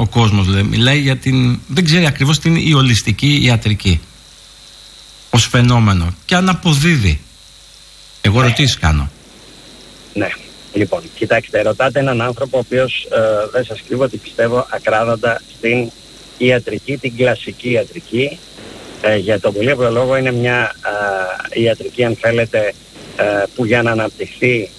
κόσμος μιλάει για την, δεν ξέρει ακριβώς τι είναι η ολιστική ιατρική ως φαινόμενο και αν αποδίδει. Εγώ ερωτήσεις κάνω. Ναι. Λοιπόν, κοιτάξτε, ρωτάτε έναν άνθρωπο ο οποίος δεν σας κρύβω ότι πιστεύω ακράδαντα στην ιατρική, την κλασική ιατρική. Για τον πολύ απλό λόγο είναι μια ιατρική, αν θέλετε, που για να αναπτυχθεί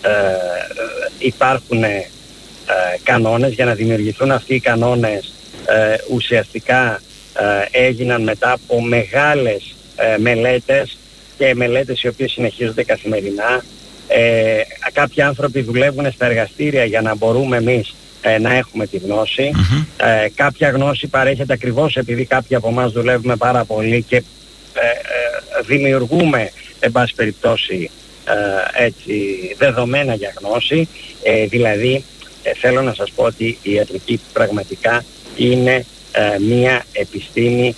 υπάρχουν κανόνες. Για να δημιουργηθούν αυτοί οι κανόνες ουσιαστικά έγιναν μετά από μεγάλες μελέτες και μελέτες οι οποίες συνεχίζονται καθημερινά. Κάποιοι άνθρωποι δουλεύουν στα εργαστήρια για να μπορούμε εμείς να έχουμε τη γνώση. Κάποια γνώση παρέχεται ακριβώς επειδή κάποιοι από εμάς δουλεύουμε πάρα πολύ και δημιουργούμε, εν πάση περιπτώσει, έτσι, δεδομένα για γνώση. Δηλαδή θέλω να σας πω ότι η ιατρική πραγματικά είναι μία επιστήμη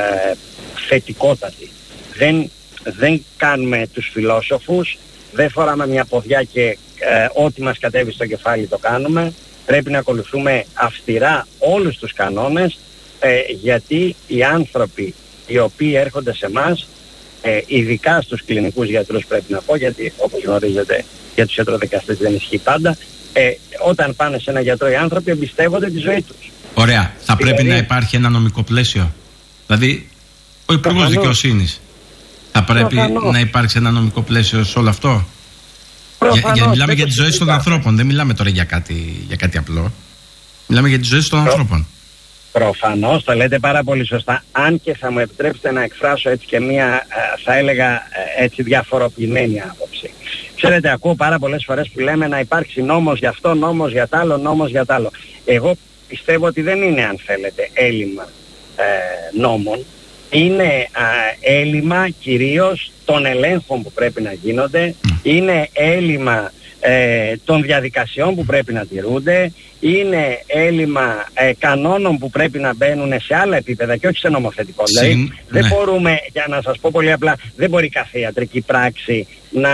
θετικότατη. Δεν κάνουμε τους φιλόσοφους, δεν φοράμε μια ποδιά και ό,τι μας κατέβει στο κεφάλι το κάνουμε. Πρέπει να ακολουθούμε αυστηρά όλους τους κανόνες, γιατί οι άνθρωποι οι οποίοι έρχονται σε εμάς, ειδικά στους κλινικούς γιατρούς πρέπει να πω, γιατί όπως γνωρίζετε για τους ιατροδικαστές δεν ισχύει πάντα, όταν πάνε σε ένα γιατρό οι άνθρωποι εμπιστεύονται τη ζωή τους. Ωραία. Θα πρέπει να υπάρχει ένα νομικό πλαίσιο. Δηλαδή ο Υπουργός Δικαιοσύνης θα πρέπει να υπάρξει ένα νομικό πλαίσιο σε όλο αυτό. Μιλάμε για τη ζωή των ανθρώπων. Δεν μιλάμε τώρα για κάτι απλό. Μιλάμε για τη ζωή των ανθρώπων. Προφανώς, το λέτε πάρα πολύ σωστά. Αν και θα μου επιτρέψετε να εκφράσω έτσι και μία, θα έλεγα έτσι, διαφοροποιημένη άποψη. Ξέρετε, ακούω πάρα πολλές φορές που λέμε να υπάρξει νόμος για αυτό, νόμος για τ' άλλο, νόμος για τ' άλλο. Εγώ πιστεύω ότι δεν είναι, αν θέλετε, έλλειμμα νόμων. Είναι έλλειμμα κυρίως των ελέγχων που πρέπει να γίνονται, είναι έλλειμμα των διαδικασιών που πρέπει να τηρούνται, είναι έλλειμμα κανόνων που πρέπει να μπαίνουν σε άλλα επίπεδα και όχι σε νομοθετικό. Δηλαδή δεν μπορούμε, για να σας πω πολύ απλά, δεν μπορεί κάθε ιατρική πράξη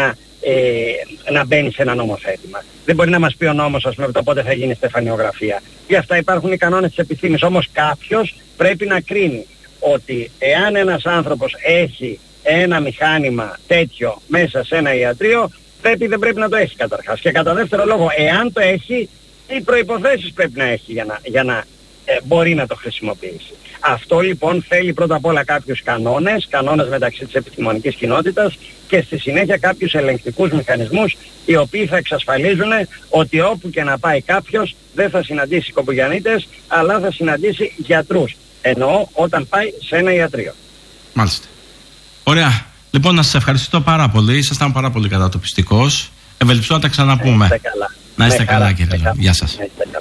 να μπαίνει σε ένα νομοθέτημα. Δεν μπορεί να μας πει ο νόμος, ας πούμε, το πότε θα γίνει στεφανιογραφία. Γι' αυτά υπάρχουν οι κανόνες της επιστήμης. Όμως κάποιος πρέπει να κρίνει ότι εάν ένας άνθρωπος έχει ένα μηχάνημα τέτοιο μέσα σε ένα ιατρείο, δεν πρέπει να το έχει καταρχάς. Και κατά δεύτερο λόγο, εάν το έχει, τι προϋποθέσεις πρέπει να έχει για να μπορεί να το χρησιμοποιήσει. Αυτό λοιπόν θέλει πρώτα απ' όλα κάποιους κανόνες μεταξύ της επιστημονικής κοινότητας και στη συνέχεια κάποιους ελεγκτικούς μηχανισμούς οι οποίοι θα εξασφαλίζουν ότι όπου και να πάει κάποιος δεν θα συναντήσει κομπογιανίτες, αλλά θα συναντήσει γιατρούς. Εννοώ όταν πάει σε ένα ιατρείο. Μάλιστα. Ωραία. Λοιπόν, να σας ευχαριστώ πάρα πολύ. Ήσασταν πάρα πολύ κατατοπιστικός. Ευελπιστώ να τα ξαναπούμε. Να είστε καλά. Κύριε. Γεια σας.